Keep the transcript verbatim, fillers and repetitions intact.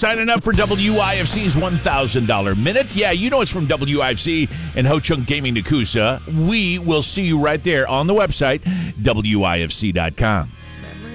signing up for W I F C's one thousand dollars Minute. Yeah, you know it's from W I F C and Ho Chunk Gaming Nakusa. We will see you right there on the website, W I F C dot com.